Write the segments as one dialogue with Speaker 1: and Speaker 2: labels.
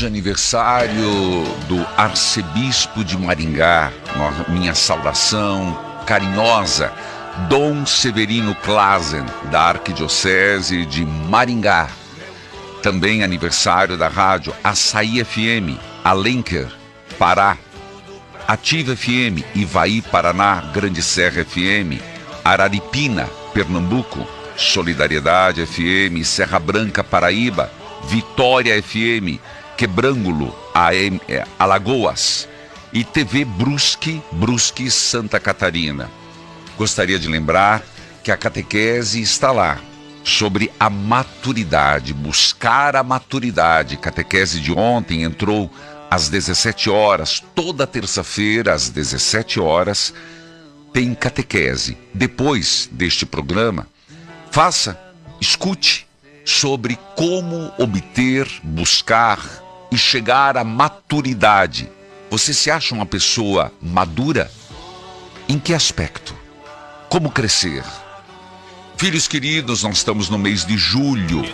Speaker 1: Hoje, aniversário do arcebispo de Maringá. Minha saudação carinhosa, Dom Severino Klazen, da Arquidiocese de Maringá. Também aniversário da rádio Açaí FM, Alenquer, Pará. Ativa FM, Ivaí, Paraná. Grande Serra FM, Araripina, Pernambuco. Solidariedade FM, Serra Branca, Paraíba. Vitória FM, Quebrangulo, Alagoas. E TV Brusque, Santa Catarina. Gostaria de lembrar que a catequese está lá, sobre a maturidade, buscar a maturidade. Catequese de ontem entrou às 17 horas, toda terça-feira às 17 horas tem catequese. Depois deste programa, escute sobre como obter, buscar e chegar à maturidade. Você se acha uma pessoa madura? Em que aspecto? Como crescer? Filhos queridos, nós estamos no mês de junho,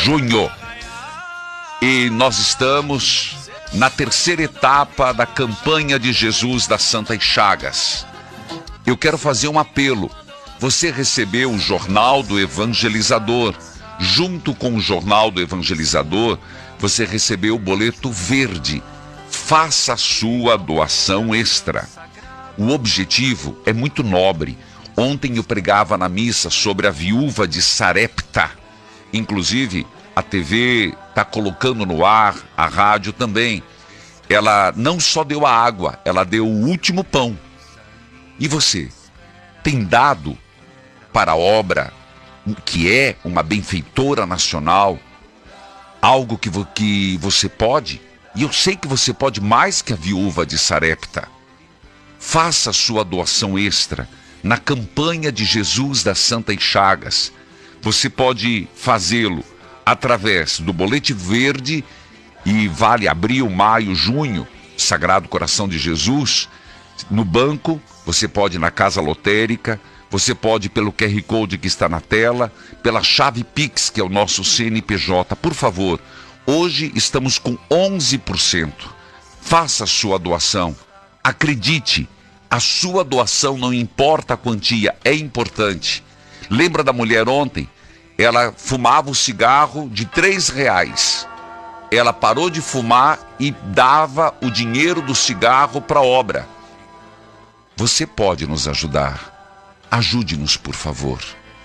Speaker 1: e nós estamos na terceira etapa da campanha de Jesus das Santas Chagas. Eu quero fazer um apelo. Você recebeu o Jornal do Evangelizador. Junto com o Jornal do Evangelizador, você recebeu o boleto verde. Faça a sua doação extra. O objetivo é muito nobre. Ontem eu pregava na missa sobre a viúva de Sarepta. Inclusive, a TV está colocando no ar, a rádio também. Ela não só deu a água, ela deu o último pão. E você tem dado para a obra que é uma benfeitora nacional, algo que você pode, e eu sei que você pode mais que a viúva de Sarepta. Faça a sua doação extra na campanha de Jesus das Santas Chagas. Você pode fazê-lo através do Bolete Verde, e vale abril, maio, junho, Sagrado Coração de Jesus. No banco, você pode ir na Casa Lotérica, você pode pelo QR Code que está na tela, pela chave Pix, que é o nosso CNPJ. Por favor, hoje estamos com 11%. Faça a sua doação. Acredite, a sua doação, não importa a quantia, é importante. Lembra da mulher ontem? Ela fumava o cigarro de R$3. Ela parou de fumar e dava o dinheiro do cigarro para a obra. Você pode nos ajudar. Ajude-nos, por favor.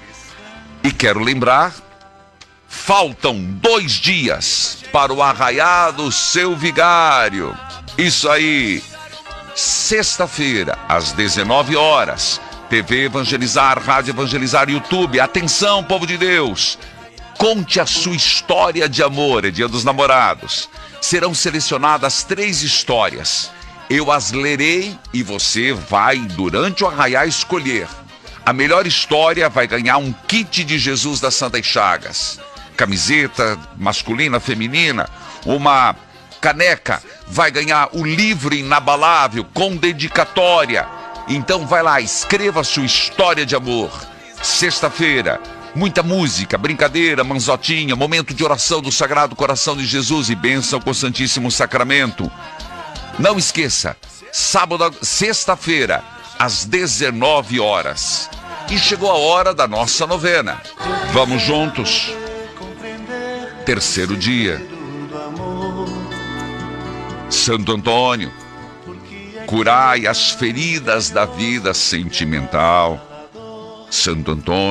Speaker 1: E quero lembrar, faltam 2 dias para o arraiar do seu vigário. Isso aí, sexta-feira, às 19 horas, TV Evangelizar, Rádio Evangelizar, YouTube. Atenção, povo de Deus! Conte a sua história de amor, é Dia dos Namorados. Serão selecionadas 3 histórias. Eu as lerei e você vai, durante o arraiar, escolher. A melhor história vai ganhar um kit de Jesus das Santas Chagas. Camiseta masculina, feminina, uma caneca. Vai ganhar o livro inabalável com dedicatória. Então vai lá, escreva a sua história de amor. Sexta-feira, muita música, brincadeira, manzotinha, momento de oração do Sagrado Coração de Jesus e bênção com o Santíssimo Sacramento. Não esqueça, sexta-feira, às 19 horas. E chegou a hora da nossa novena. Vamos juntos. Terceiro dia. Santo Antônio, curai as feridas da vida sentimental. Santo Antônio,